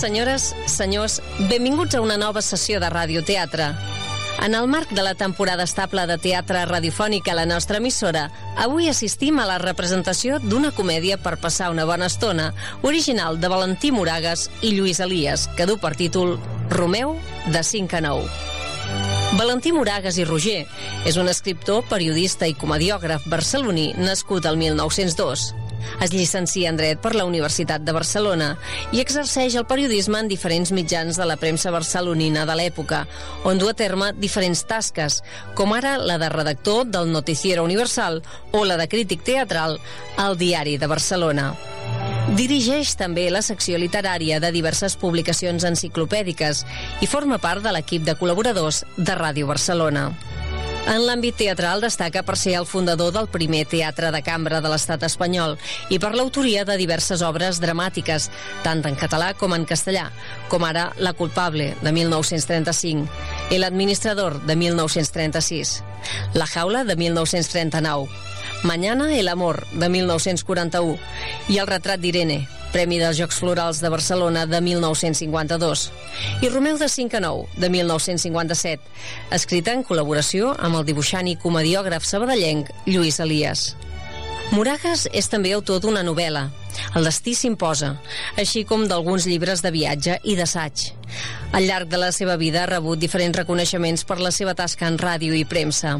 Senyores, senyors, benvinguts a una nova sessió de radioteatre. En el marc de la temporada estable de teatre radiofònic a la nostra emissora, avui assistim a la representació d'una comèdia per passar una bona estona, original de Valentí Moragues i Lluís Elias, que du per títol Romeu, de 5 a 9. Valentí Moragues i Roger és un escriptor, periodista i comediògraf barceloní nascut al 1902. Es llicencia en Dret per la Universitat de Barcelona i exerceix el periodisme en diferents mitjans de la premsa barcelonina de l'època, on du a terme diferents tasques, com ara la de redactor del Noticiero Universal o la de crític teatral al Diari de Barcelona. Dirigeix també la secció literària de diverses publicacions enciclopèdiques i forma part de l'equip de col·laboradors de Ràdio Barcelona. En l'àmbit teatral destaca per ser el fundador del primer teatre de cambra de l'estat espanyol i per l'autoria de diverses obres dramàtiques, tant en català com en castellà, com ara La culpable, de 1935, El administrador, de 1936, La jaula, de 1939, Mañana el amor, de 1941, i El retrat d'Irene, Premi dels Jocs Florals de Barcelona, de 1952, i Romeu, de 5 a 9, de 1957, escrita en col·laboració amb el dibuixant i comediògraf sabadellenc Lluís Elias. Moragues és també autor d'una novel·la, El destí s'imposa, així com d'alguns llibres de viatge i d'assaig. Al llarg de la seva vida ha rebut diferents reconeixements per la seva tasca en ràdio i premsa.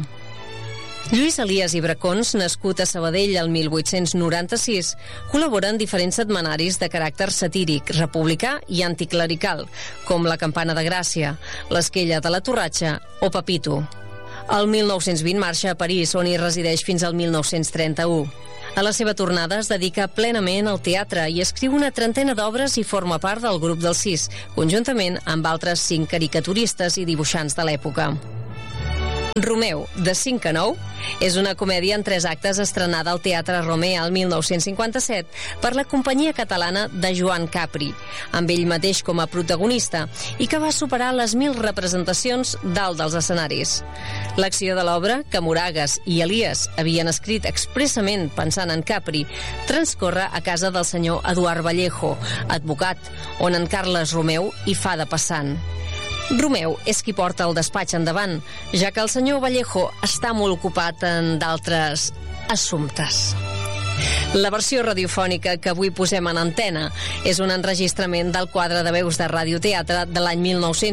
Lluís Elias i Bracons, nascut a Sabadell el 1896, col·labora en diferents setmanaris de caràcter satíric, republicà i anticlerical, com La campana de Gràcia, L'esquella de la Torratxa o Pepito. El 1920 marxa a París, on hi resideix fins al 1931. A la seva tornada es dedica plenament al teatre i escriu una trentena d'obres i forma part del grup dels 6, conjuntament amb altres 5 caricaturistes i dibuixants de l'època. Romeu, de 5 a 9, és una comèdia en 3 actes estrenada al Teatre Romea el 1957 per la companyia catalana de Joan Capri, amb ell mateix com a protagonista, i que va superar les 1.000 representacions dalt dels escenaris. L'acció de l'obra, que Moragues i Elias havien escrit expressament pensant en Capri, transcorre a casa del senyor Eduard Vallejo, advocat, on en Carles Romeu hi fa de passant. Romeu és qui porta el despatx endavant, ja que el senyor Vallejo està molt ocupat en d'altres assumptes. La versió radiofònica que avui posem en antena és un enregistrament del quadre de veus de radioteatre de l'any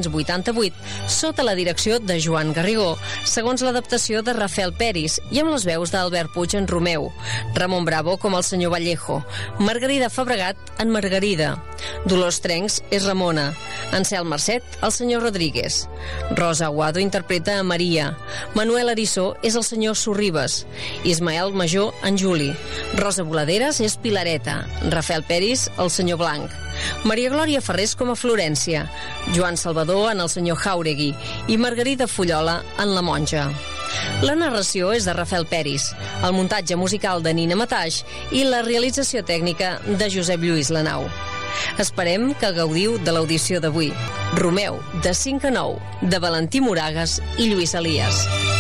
1988 sota la direcció de Joan Garrigó, segons l'adaptació de Rafael Peris i amb les veus d'Albert Puig en Romeu, Ramon Bravo com el senyor Vallejo, Margarida Fabregat en Margarida, Dolors Trencs és Ramona, Ansel Marcet el senyor Rodríguez, Rosa Aguado interpreta a Maria, Manuel Arissó és el senyor Sorribes, Ismael Major en Juli, Rosa Voladeres és Pilareta, Rafael Peris el senyor Blanc, Maria Glòria Ferrés com a Florència, Joan Salvador en el senyor Jauregui i Margarida Fullola en la monja. La narració és de Rafael Peris, el muntatge musical de Nina Mataix i la realització tècnica de Josep Lluís Lanau. Esperem que gaudiu de l'audició d'avui. Romeu, de 5 a 9, de Valentí Moragues i Lluís Elias.